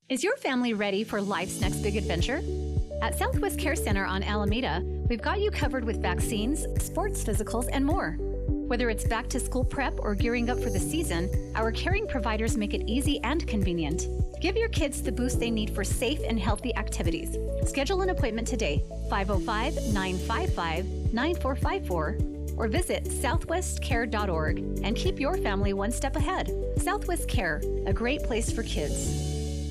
Is your family ready for life's next big adventure? At Southwest Care Center on Alameda, we've got you covered with vaccines, sports physicals, and more. Whether it's back to school prep or gearing up for the season, our caring providers make it easy and convenient. Give your kids the boost they need for safe and healthy activities. Schedule an appointment today, 505-955-9454, or visit southwestcare.org and keep your family one step ahead. Southwest Care, a great place for kids.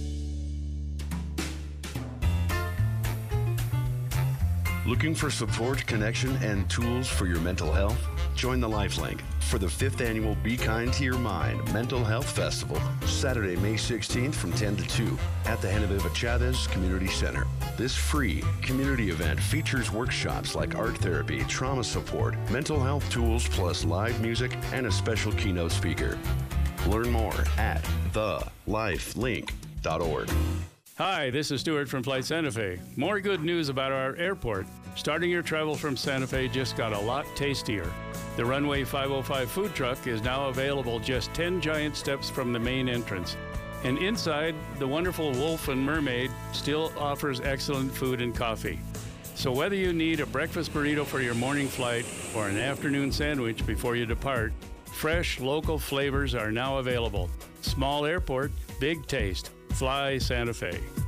Looking for support, connection, and tools for your mental health? Join the Lifelink for the 5th annual Be Kind to Your Mind Mental Health Festival, Saturday, May 16th from 10 to 2 at the Genevieve Chavez Community Center. This free community event features workshops like art therapy, trauma support, mental health tools, plus live music and a special keynote speaker. Learn more at thelifelink.org. Hi, this is Stuart from Flight Santa Fe. More good news about our airport. Starting your travel from Santa Fe just got a lot tastier. The Runway 505 food truck is now available just 10 giant steps from the main entrance. And inside, the wonderful Wolf and Mermaid still offers excellent food and coffee. So whether you need a breakfast burrito for your morning flight or an afternoon sandwich before you depart, fresh local flavors are now available. Small airport, big taste. Fly Santa Fe.